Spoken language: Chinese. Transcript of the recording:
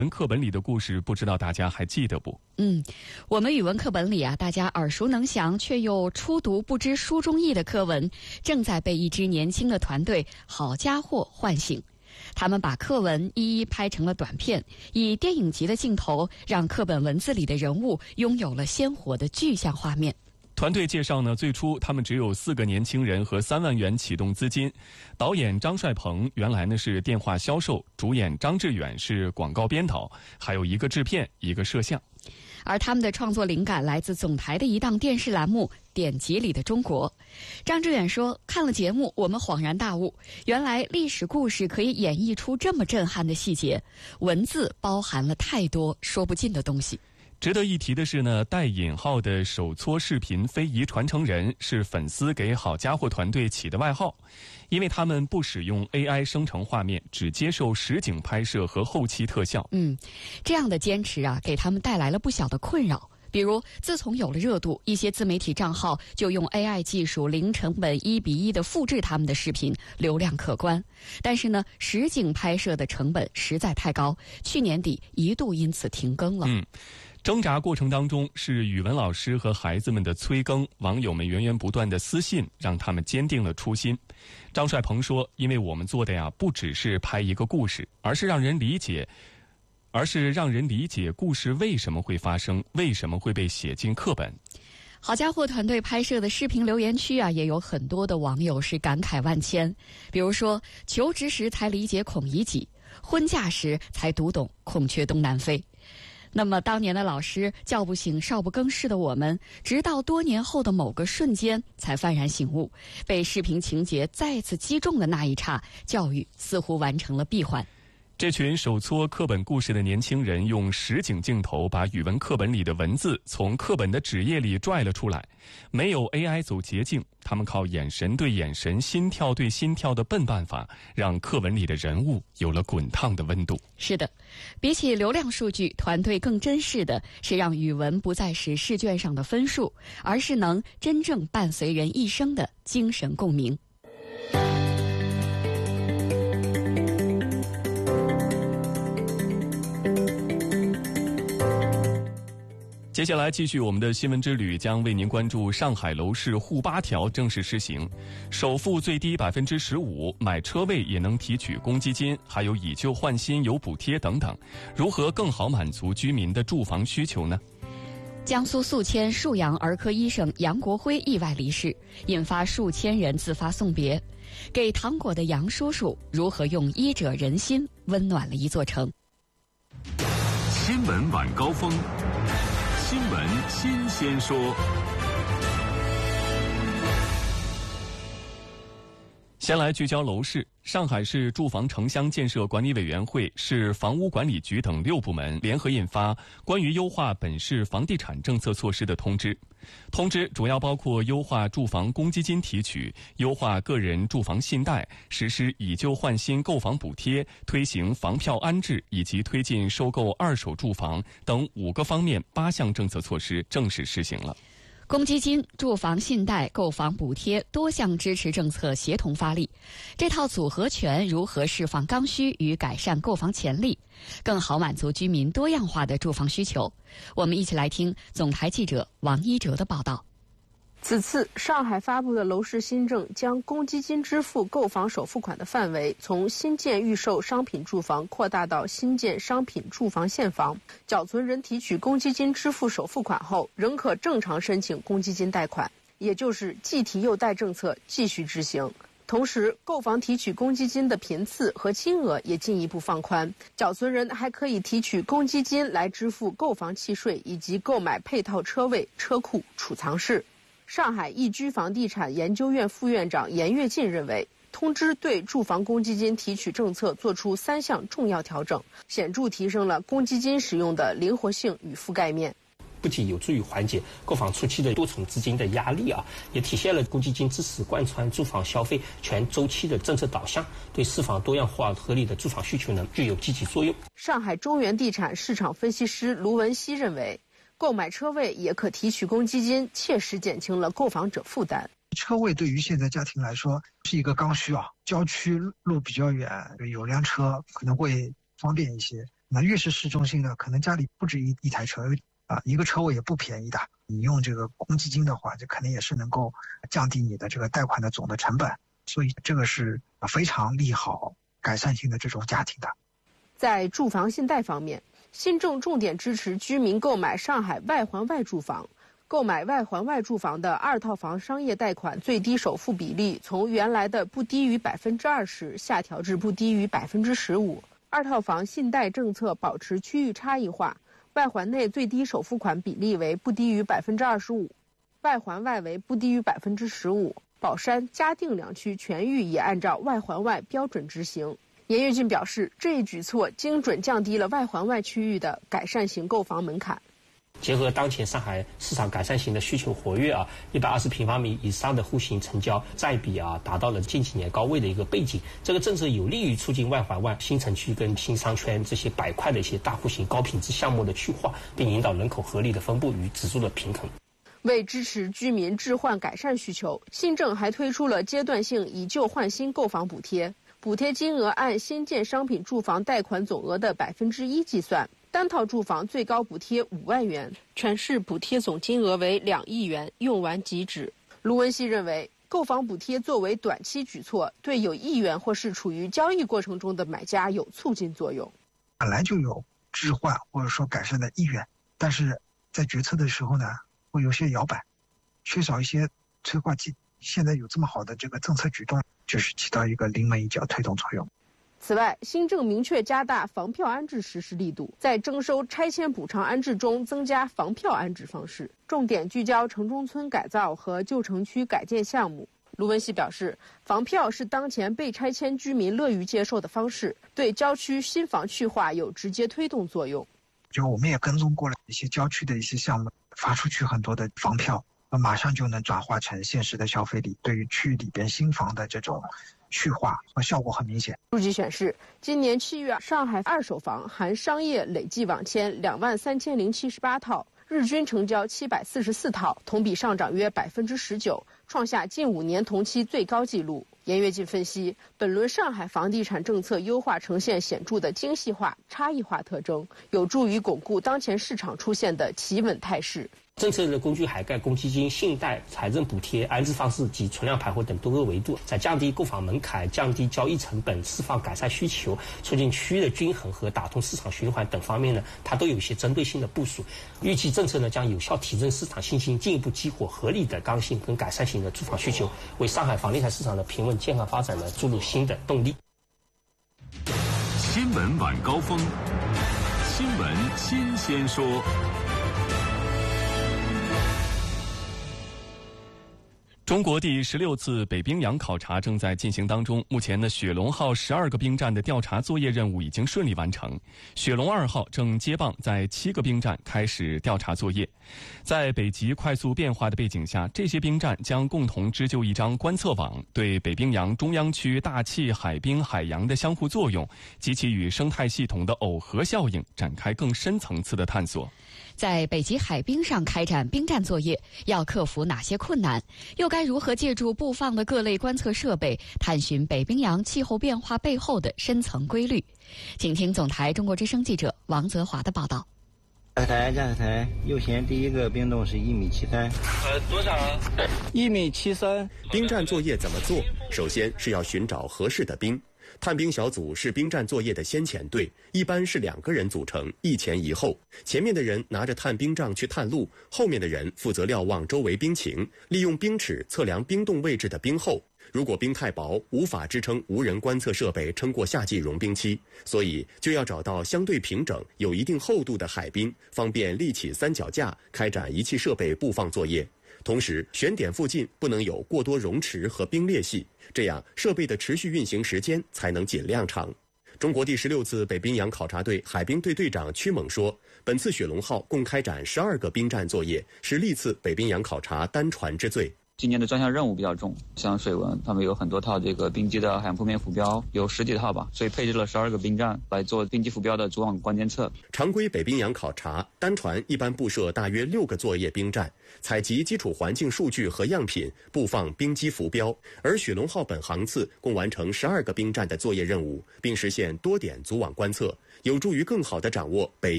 课本里的故事，不知道大家还记得不？ 我们语文课本里大家耳熟能详却又初读不知书中意的课文，正在被一支年轻的团队好家伙唤醒。他们把课文一一拍成了短片，以电影级的镜头，让课本文字里的人物拥有了鲜活的具象画面。 团队介绍呢，最初他们只有4个年轻人和3万元启动资金。导演张帅鹏原来呢是电话销售，主演张志远是广告编导，还有1个制片，1个摄像。 而他们的创作灵感来自总台的一档电视栏目《典籍里的中国》。张志远说，看了节目我们恍然大悟，原来历史故事可以演绎出这么震撼的细节，文字包含了太多说不尽的东西。 值得一提的是呢，带引号的手搓视频非遗传承人是粉丝给好家伙团队起的外号，因为他们不使用 AI 生成画面，只接受实景拍摄和后期特效。 这样的坚持给他们带来了不小的困扰。比如，自从有了热度，一些自媒体账号就用 AI 技术零成本1:1的复制他们的视频，流量可观。但是呢，实景拍摄的成本实在太高，去年底一度因此停更了。 挣扎过程当中，是语文老师和孩子们的催更，网友们源源不断的私信，让他们坚定了初心。张帅鹏说，因为我们做的不只是拍一个故事，而是让人理解故事为什么会发生，为什么会被写进课本。 好家伙团队拍摄的视频留言区也有很多的网友是感慨万千。比如说，求职时才理解孔乙己，婚嫁时才读懂孔雀东南飞。那么当年的老师叫不醒少不更事的我们，直到多年后的某个瞬间才幡然醒悟，被视频情节再次击中的那一刹，教育似乎完成了闭环。 这群手搓课本故事的年轻人用实景镜头把语文课本里的文字从课本的纸页里拽了出来，没有 AI 走捷径，他们靠眼神对眼神、心跳对心跳的笨办法，让课文里的人物有了滚烫的温度。 是的，比起流量数据，团队更珍视的是让语文不再是试卷上的分数，而是能真正伴随人一生的精神共鸣。 接下来继续我们的新闻之旅，将为您关注上海楼市沪8条正式施行，首付最低15%，买车位也能提取公积金，还有以旧换新有补贴等等，如何更好满足居民的住房需求呢？ 江苏宿迁沭阳儿科医生杨国辉意外离世，引发数千人自发送别。给糖果的杨叔叔如何用医者仁心温暖了一座城？ 新闻晚高峰，新闻新鲜说。 先来聚焦楼市。上海市住房城乡建设管理委员会、市房屋管理局等6部门联合印发关于优化本市房地产政策措施的通知。通知主要包括优化住房公积金提取、优化个人住房信贷、实施以旧换新购房补贴、推行房票安置以及推进收购二手住房等5个方面8项政策措施正式施行了。 公积金、住房信贷、购房补贴多项支持政策协同发力，这套组合拳如何释放刚需与改善购房潜力，更好满足居民多样化的住房需求？我们一起来听总台记者王一哲的报道。 此次上海发布的楼市新政将公积金支付购房首付款的范围从新建预售商品住房扩大到新建商品住房现房，缴存人提取公积金支付首付款后仍可正常申请公积金贷款，也就是既提又贷政策继续执行。同时，购房提取公积金的频次和金额也进一步放宽，缴存人还可以提取公积金来支付购房契税以及购买配套车位、车库、储藏室。上海易居房地产研究院副院长严跃进认为，通知对住房公积金提取政策作出3项重要调整，显著提升了公积金使用的灵活性与覆盖面。 不仅有助于缓解购房初期的多重资金的压力也体现了公积金支持贯穿住房消费全周期的政策导向，对释放多样化合理的住房需求呢具有积极作用。 上海中原地产市场分析师卢文熙认为，购买车位也可提取公积金，切实减轻了购房者负担。 车位对于现在家庭来说是一个刚需郊区路比较远，有辆车可能会方便一些。 那越是市中心的，可能家里不止一台车一个车位也不便宜的。你用这个公积金的话，这肯定也是能够降低你的这个贷款的总的成本，所以这个是非常利好改善型的这种家庭的。 在住房信贷方面，新政重点支持居民购买上海外环外住房。购买外环外住房的2套房商业贷款最低首付比例从原来的不低于20%下调至不低于15%。2套房信贷政策保持区域差异化，外环内最低首付款比例为不低于25%，外环外为不低于15%。宝山、嘉定两区全域也按照外环外标准执行。严跃进表示，这一举措精准降低了外环外区域的改善型购房门槛。 结合当前上海市场改善型的需求活跃120平方米以上的户型成交占比达到了近几年高位的一个背景，这个政策有利于促进外环外新城区跟新商圈这些板块的一些大户型高品质项目的去化，并引导人口合理的分布与指数的平衡。 为支持居民置换改善需求，新政还推出了阶段性以旧换新购房补贴，补贴金额按新建商品住房贷款总额的1%计算。单套住房最高补贴5万元，全市补贴总金额为2亿元，用完即止。卢文熙认为，购房补贴作为短期举措，对有意愿或是处于交易过程中的买家有促进作用。 本来就有置换或者说改善的意愿，但是在决策的时候呢，会有些摇摆，缺少一些催化剂。现在有这么好的这个政策举动，就是起到一个临门一脚推动作用。 此外，新政明确加大房票安置实施力度，在征收拆迁补偿安置中增加房票安置方式，重点聚焦城中村改造和旧城区改建项目。卢文熙表示，房票是当前被拆迁居民乐于接受的方式，对郊区新房去化有直接推动作用。 就我们也跟踪过了一些郊区的一些项目，发出去很多的房票，马上就能转化成现实的消费力，对于区域里边新房的这种去化和效果很明显。 数据显示，今年7月，上海二手房含商业累计网签23078套，日均成交744套，同比上涨约19%，创下近5年同期最高纪录。严跃进分析，本轮上海房地产政策优化呈现显著的精细化、差异化特征，有助于巩固当前市场出现的企稳态势。 政策的工具涵盖公积金、信贷、财政补贴、安置方式及存量盘活等多个维度，在降低购房门槛、降低交易成本、释放改善需求、促进区域的均衡和打通市场循环等方面呢，它都有一些针对性的部署。预计政策呢将有效提振市场信心，进一步激活合理的刚性跟改善型的住房需求，为上海房地产市场的平稳健康发展呢注入新的动力。 新闻晚高峰，新闻新鲜说。 中国第16次北冰洋考察正在进行当中，目前呢，雪龙号12个冰站的调查作业任务已经顺利完成，雪龙2号正接棒在7个冰站开始调查作业。在北极快速变化的背景下，这些冰站将共同织就一张观测网，对北冰洋中央区大气、海冰、海洋的相互作用及其与生态系统的耦合效应展开更深层次的探索。 在北极海冰上开展冰站作业，要克服哪些困难？又该如何借助布放的各类观测设备，探寻北冰洋气候变化背后的深层规律？请听总台中国之声记者王泽华的报道。 驾驶台右舷第一个冰洞是1.73米。 多少啊 ？1.73米。 冰站作业怎么做？首先是要寻找合适的冰。探冰小组是冰站作业的先遣队，一般是2个人组成，一前一后。前面的人拿着探冰杖去探路，后面的人负责瞭望周围冰情，利用冰尺测量冰洞位置的冰厚。如果冰太薄，无法支撑无人观测设备撑过夏季融冰期，所以就要找到相对平整、有一定厚度的海冰，方便立起三脚架，开展仪器设备布放作业。同时，选点附近不能有过多溶池和冰裂隙，这样设备的持续运行时间才能尽量长。中国第16次北冰洋考察队海冰队队长屈猛说，本次雪龙号共开展12个冰站作业，是历次北冰洋考察单船之最。 今年的专项任务比较重，像水文，他们有很多套这个冰机的海洋铺面浮标，有10几套吧，所以配置了12个冰站来做冰机浮标的主网关监测。 常规北冰洋考察，单船一般布设大约6个作业冰站，采集基础环境数据和样品，布放冰机浮标。而雪龙号本航次共完成12个冰站的作业任务，并实现多点组网观测，有助于更好地掌握北